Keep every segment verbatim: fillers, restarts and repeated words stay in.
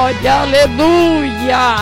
glória, aleluia.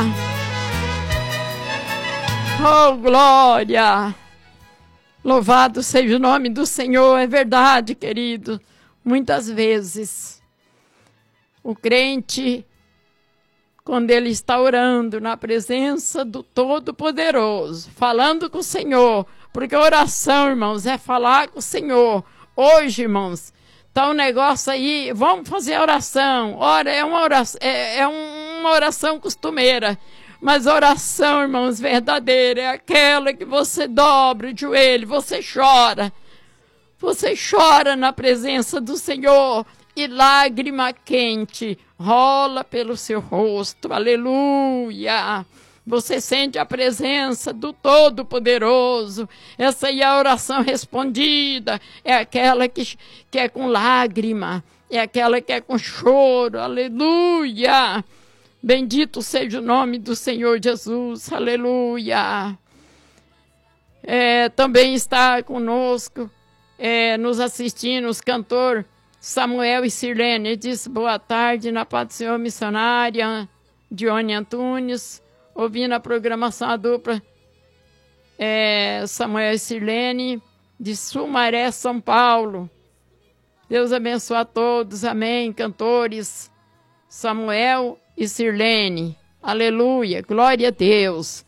Oh, glória. Louvado seja o nome do Senhor. É verdade, querido. Muitas vezes o crente, quando ele está orando na presença do Todo-Poderoso, falando com o Senhor, porque oração, irmãos, é falar com o Senhor. Hoje, irmãos, tá um negócio aí, vamos fazer a oração. Ora, é uma oração, é, é uma oração costumeira, mas oração, irmãos, verdadeira, é aquela que você dobra o joelho, você chora. Você chora na presença do Senhor e lágrima quente rola pelo seu rosto. Aleluia! Você sente a presença do Todo-Poderoso. Essa aí é a oração respondida. É aquela que, que é com lágrima. É aquela que é com choro. Aleluia! Bendito seja o nome do Senhor Jesus. Aleluia! É, também está conosco, é, nos assistindo, os cantores Samuel e Sirlene. Ele disse boa tarde na paz do Senhor, missionária Dione Antunes. Ouvindo a programação a dupla é, Samuel e Sirlene, de Sumaré, São Paulo. Deus abençoe a todos, amém, cantores Samuel e Sirlene. Aleluia, glória a Deus.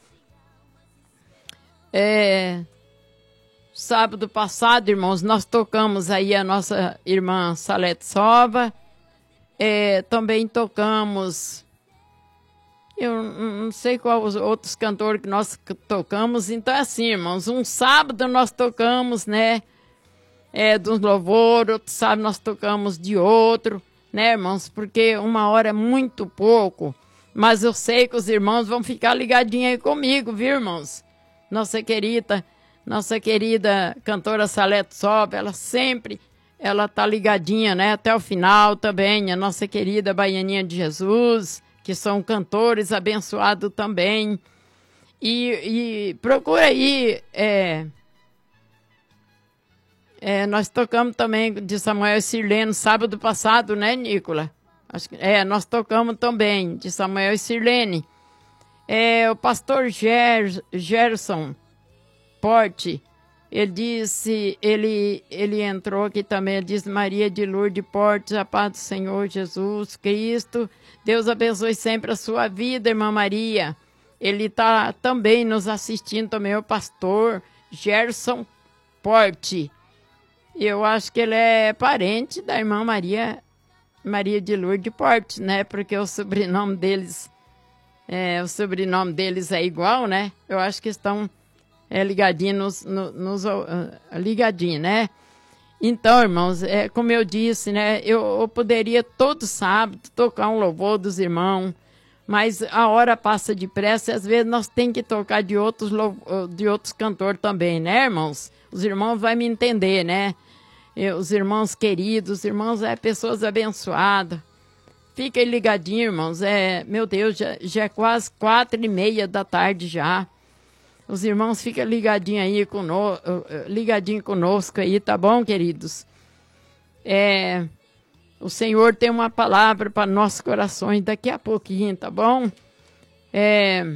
É, sábado passado, irmãos, nós tocamos aí a nossa irmã Salete Sova. É, também tocamos... Eu não sei qual os outros cantores que nós tocamos. Então é assim, irmãos, um sábado nós tocamos, né, é, de um louvor, outro sábado nós tocamos de outro, né, irmãos, porque uma hora é muito pouco, mas eu sei que os irmãos vão ficar ligadinhos aí comigo, viu, irmãos? Nossa querida, nossa querida cantora Salete Sova, ela sempre, ela tá ligadinha, né, até o final também, a nossa querida Baianinha de Jesus, que são cantores abençoados também. E, e procura aí, é, é, nós tocamos também de Samuel e Sirlene sábado passado, né, Nicola? Acho que, é, nós tocamos também de Samuel e Sirlene. É, o pastor Ger, Gerson Porte, ele disse, ele, ele entrou aqui também, ele disse, Maria de Lourdes Portes, a paz do Senhor Jesus Cristo, Deus abençoe sempre a sua vida, irmã Maria. Ele está também nos assistindo, também o pastor Gerson Porte. Eu acho que ele é parente da irmã Maria, Maria de Lourdes Portes, né, porque o sobrenome deles, é, o sobrenome deles é igual, né, eu acho que estão... É ligadinho, nos, nos, nos, uh, ligadinho, né? Então, irmãos, é, como eu disse, né? Eu, eu poderia todo sábado tocar um louvor dos irmãos, mas a hora passa depressa e às vezes nós temos que tocar de outros, de outros cantores também, né, irmãos? Os irmãos vão me entender, né? Eu, os irmãos queridos, os irmãos é pessoas abençoadas. Fiquem ligadinhos, irmãos. É, meu Deus, já, já é quase quatro e meia da tarde já. Os irmãos ficam ligadinhos aí conosco, ligadinho conosco aí, tá bom, queridos? É, o Senhor tem uma palavra para nossos corações daqui a pouquinho, tá bom? É,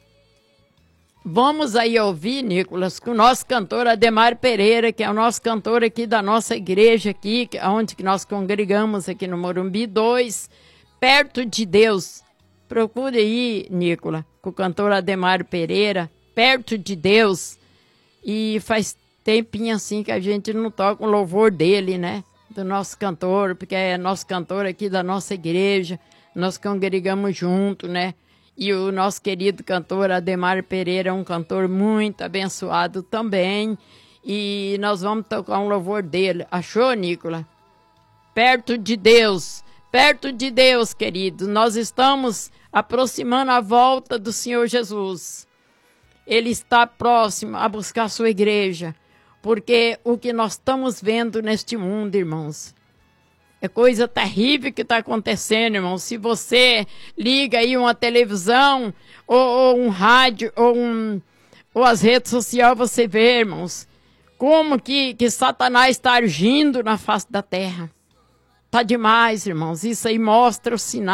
vamos aí ouvir, Nicolas, com o nosso cantor Ademar Pereira, que é o nosso cantor aqui da nossa igreja aqui, onde que nós congregamos aqui no Morumbi dois, perto de Deus. Procure aí, Nicolas, com o cantor Ademar Pereira, perto de Deus, e faz tempinho assim que a gente não toca o louvor dele, né, do nosso cantor, porque é nosso cantor aqui da nossa igreja, nós congregamos junto, né, e o nosso querido cantor Ademar Pereira é um cantor muito abençoado também, e nós vamos tocar um louvor dele, achou, Nicola? Perto de Deus, perto de Deus, querido, nós estamos aproximando a volta do Senhor Jesus. Ele está próximo a buscar a sua igreja, porque o que nós estamos vendo neste mundo, irmãos, é coisa terrível que está acontecendo, irmãos. Se você liga aí uma televisão, ou, ou um rádio, ou, um, ou as redes sociais, você vê, irmãos, como que, que Satanás está agindo na face da terra. Está demais, irmãos. Isso aí mostra o sinal.